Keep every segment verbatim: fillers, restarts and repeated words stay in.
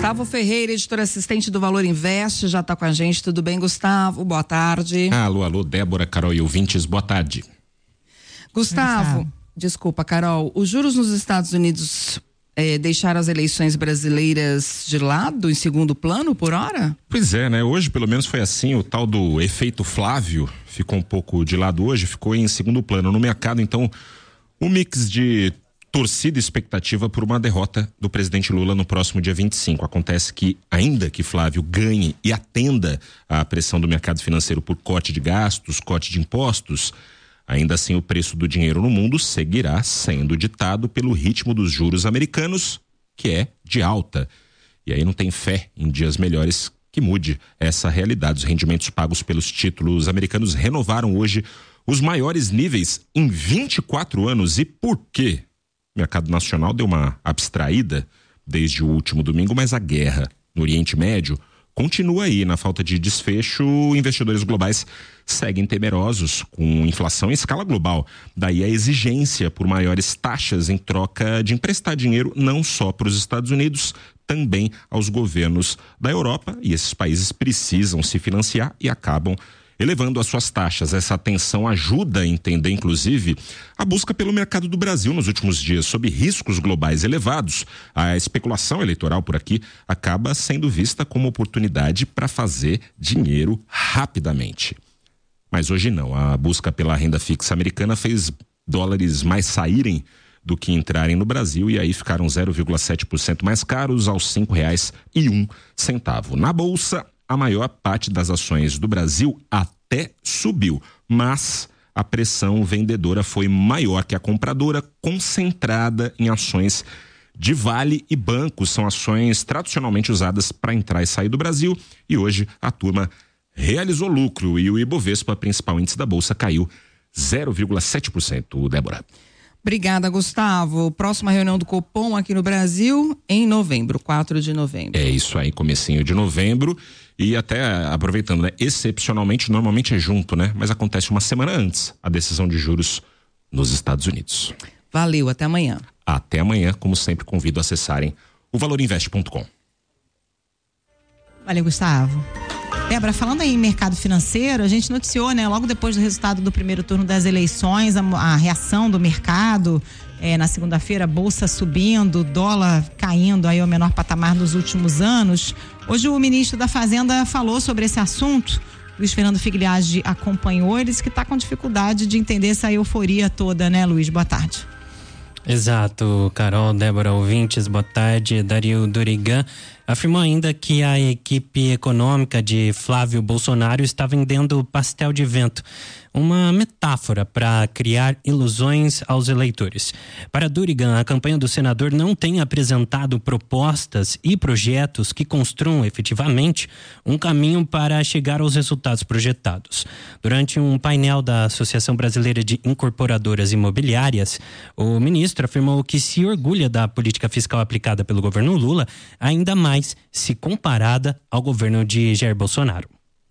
Gustavo Ferreira, editor assistente do Valor Invest, já está com a gente. Tudo bem, Gustavo? Boa tarde. Alô, alô, Débora, Carol e ouvintes, boa tarde. Gustavo, Gustavo. desculpa, Carol, os juros nos Estados Unidos eh, deixaram as eleições brasileiras de lado, em segundo plano, por hora? Pois é, né? Hoje, pelo menos, foi assim, o tal do efeito Flávio ficou um pouco de lado hoje, ficou em segundo plano no mercado, então o mix de torcida e expectativa por uma derrota do presidente Lula no próximo dia vinte e cinco. Acontece que, ainda que Flávio ganhe e atenda à pressão do mercado financeiro por corte de gastos, corte de impostos, ainda assim o preço do dinheiro no mundo seguirá sendo ditado pelo ritmo dos juros americanos, que é de alta. E aí não tem fé em dias melhores que mude essa realidade. Os rendimentos pagos pelos títulos americanos renovaram hoje os maiores níveis em vinte e quatro anos. E por quê? O mercado nacional deu uma abstraída desde o último domingo, mas a guerra no Oriente Médio continua aí. Na falta de desfecho, investidores globais seguem temerosos com inflação em escala global. Daí a exigência por maiores taxas em troca de emprestar dinheiro não só para os Estados Unidos, também aos governos da Europa. E esses países precisam se financiar e acabam elevando as suas taxas. Essa tensão ajuda a entender, inclusive, a busca pelo mercado do Brasil nos últimos dias. Sob riscos globais elevados, a especulação eleitoral por aqui acaba sendo vista como oportunidade para fazer dinheiro rapidamente. Mas hoje não. A busca pela renda fixa americana fez dólares mais saírem do que entrarem no Brasil, e aí ficaram zero vírgula sete por cento mais caros, aos cinco reais e um centavo. Na Bolsa, a maior parte das ações do Brasil até subiu, mas a pressão vendedora foi maior que a compradora, concentrada em ações de Vale e bancos. São ações tradicionalmente usadas para entrar e sair do Brasil, e hoje a turma realizou lucro e o Ibovespa, principal índice da Bolsa, caiu zero vírgula sete por cento, Débora. Obrigada, Gustavo. Próxima reunião do Copom aqui no Brasil em novembro, quatro de novembro. É isso aí, comecinho de novembro. E até aproveitando, né? Excepcionalmente, normalmente é junto, né? Mas acontece uma semana antes a decisão de juros nos Estados Unidos. Valeu, até amanhã. Até amanhã, como sempre, convido a acessarem o valor invest ponto com. Valeu, Gustavo. Débora, falando aí em mercado financeiro, a gente noticiou, né, logo depois do resultado do primeiro turno das eleições, a, a reação do mercado, é, na segunda-feira, bolsa subindo, dólar caindo aí ao menor patamar dos últimos anos. Hoje o ministro da Fazenda falou sobre esse assunto. Luiz Fernando Figliage acompanhou, ele disse que está com dificuldade de entender essa euforia toda, né, Luiz? Boa tarde. Exato, Carol, Débora, ouvintes, boa tarde. Dario Durigan afirmou ainda que a equipe econômica de Flávio Bolsonaro está vendendo pastel de vento, uma metáfora para criar ilusões aos eleitores. Para Durigan, a campanha do senador não tem apresentado propostas e projetos que construam efetivamente um caminho para chegar aos resultados projetados. Durante um painel da Associação Brasileira de Incorporadoras Imobiliárias, o ministro afirmou que se orgulha da política fiscal aplicada pelo governo Lula, ainda mais se comparada ao governo de Jair Bolsonaro.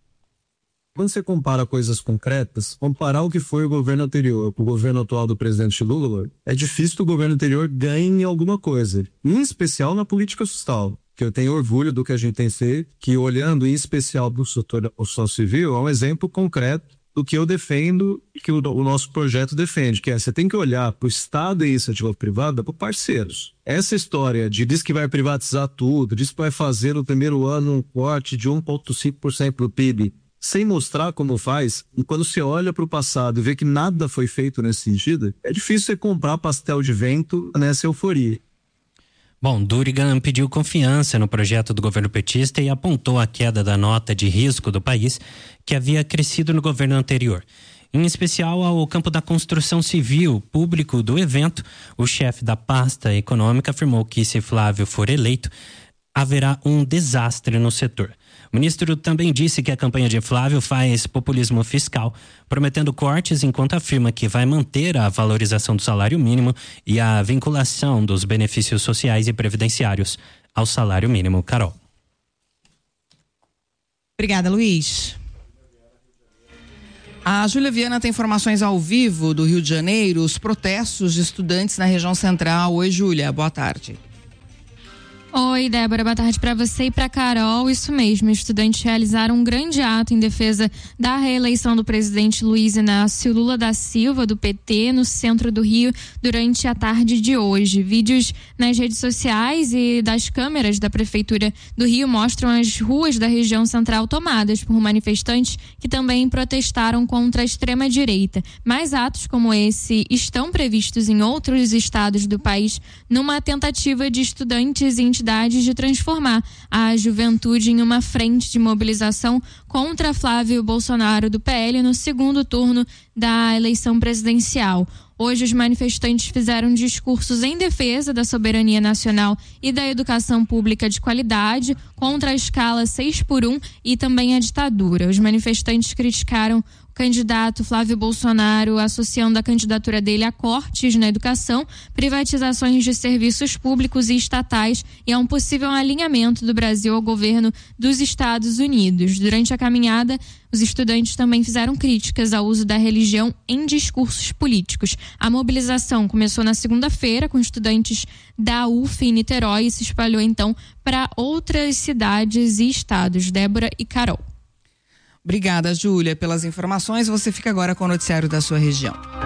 Quando você compara coisas concretas, comparar o que foi o governo anterior com o governo atual do presidente Lula, é difícil que o governo anterior ganhe em alguma coisa, em especial na política fiscal, que eu tenho orgulho do que a gente tem feito, que olhando em especial para o setor da construção civil, é um exemplo concreto do que eu defendo e que o, o nosso projeto defende, que é, você tem que olhar para o Estado e a iniciativa privada por parceiros. Essa história de diz que vai privatizar tudo, diz que vai fazer no primeiro ano um corte de um vírgula cinco por cento do P I B, sem mostrar como faz, e quando você olha para o passado e vê que nada foi feito nesse sentido, é difícil você comprar pastel de vento nessa euforia. Bom, Durigan pediu confiança no projeto do governo petista e apontou a queda da nota de risco do país, que havia crescido no governo anterior. Em especial ao campo da construção civil. Público do evento, o chefe da pasta econômica afirmou que, se Flávio for eleito, haverá um desastre no setor. O ministro também disse que a campanha de Flávio faz populismo fiscal, prometendo cortes, enquanto afirma que vai manter a valorização do salário mínimo e a vinculação dos benefícios sociais e previdenciários ao salário mínimo. Carol. Obrigada, Luiz. A Júlia Viana tem informações ao vivo do Rio de Janeiro, os protestos de estudantes na região central. Oi, Júlia, boa tarde. Oi, Débora, boa tarde para você e para Carol. Isso mesmo, estudantes realizaram um grande ato em defesa da reeleição do presidente Luiz Inácio Lula da Silva, do P T, no centro do Rio, durante a tarde de hoje. Vídeos nas redes sociais e das câmeras da Prefeitura do Rio mostram as ruas da região central tomadas por manifestantes que também protestaram contra a extrema-direita. Mais atos como esse estão previstos em outros estados do país, numa tentativa de estudantes e entidades de transformar a juventude em uma frente de mobilização contra Flávio Bolsonaro do P L no segundo turno da eleição presidencial. Hoje, os manifestantes fizeram discursos em defesa da soberania nacional e da educação pública de qualidade, contra a escala seis por um e também a ditadura. Os manifestantes criticaram o candidato Flávio Bolsonaro, associando a candidatura dele a cortes na educação, privatizações de serviços públicos e estatais e a um possível alinhamento do Brasil ao governo dos Estados Unidos. Durante a caminhada, os estudantes também fizeram críticas ao uso da religião em discursos políticos. A mobilização começou na segunda-feira com estudantes da U F em Niterói e se espalhou então para outras cidades e estados. Débora e Carol. Obrigada, Júlia, pelas informações. Você fica agora com o noticiário da sua região.